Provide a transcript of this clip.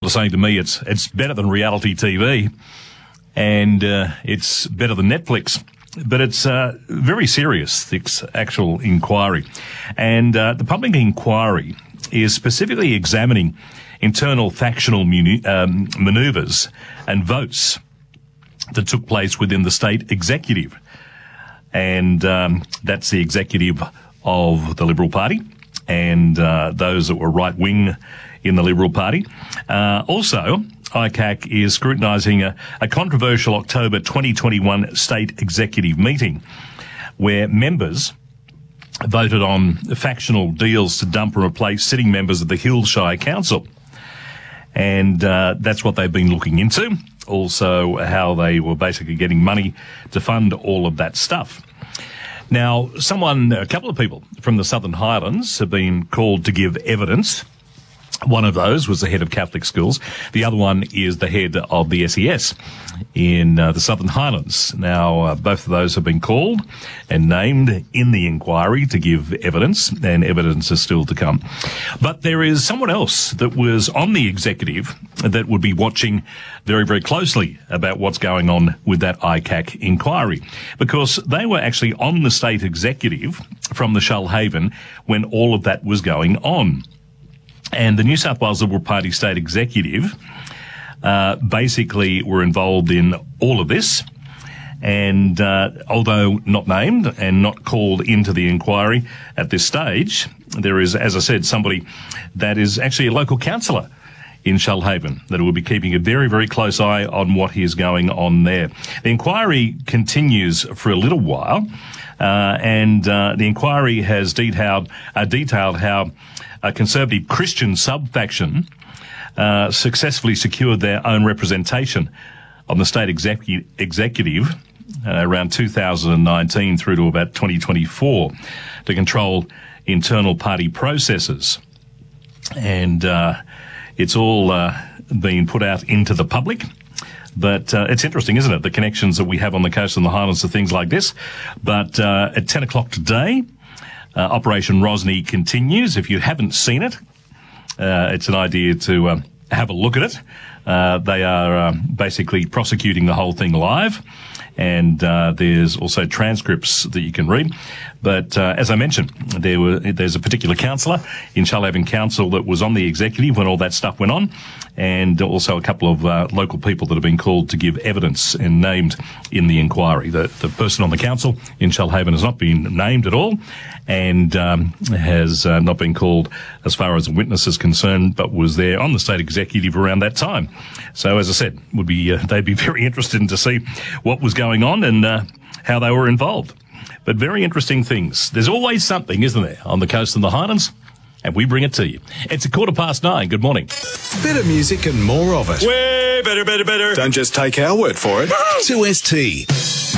are saying to me it's better than reality TV, and it's better than Netflix. But it's very serious, this actual inquiry. And the public inquiry is specifically examining internal factional manoeuvres and votes that took place within the state executive. And that's the executive of the Liberal Party and those that were right-wing in the Liberal Party. Also, ICAC is scrutinising a controversial October 2021 state executive meeting where members voted on factional deals to dump and replace sitting members of the Hillshire Council. And that's what they've been looking into. Also, how they were basically getting money to fund all of that stuff. Now, a couple of people from the Southern Highlands have been called to give evidence. One of those was the head of Catholic schools. The other one is the head of the SES in the Southern Highlands. Now, both of those have been called and named in the inquiry to give evidence, and evidence is still to come. But there is someone else that was on the executive that would be watching very, very closely about what's going on with that ICAC inquiry, because they were actually on the state executive from the Shoalhaven when all of that was going on. And the New South Wales Liberal Party state executive basically were involved in all of this. And although not named and not called into the inquiry at this stage, there is, as I said, somebody that is actually a local councillor in Shoalhaven that will be keeping a very, very close eye on what is going on there. The inquiry continues for a little while, and the inquiry has detailed how a conservative Christian sub-faction successfully secured their own representation on the state executive around 2019 through to about 2024 to control internal party processes. And it's all being put out into the public. But it's interesting, isn't it, the connections that we have on the coast and the Highlands to things like this. But at 10 o'clock today, Operation Rosny continues. If you haven't seen it, it's an idea to have a look at it. They are basically prosecuting the whole thing live, and there's also transcripts that you can read. But as I mentioned, there's a particular councillor in Shoalhaven Council that was on the executive when all that stuff went on, and also a couple of local people that have been called to give evidence and named in the inquiry. The person on the council in Shoalhaven has not been named at all, and has not been called as far as a witness is concerned, but was there on the state executive around that time. So, as I said, they'd be very interested to see what was going on and how they were involved. But very interesting things. There's always something, isn't there, on the coast and the Highlands? And we bring it to you. It's 9:15. Good morning. Better music and more of it. Way better, better, better. Don't just take our word for it. 2ST.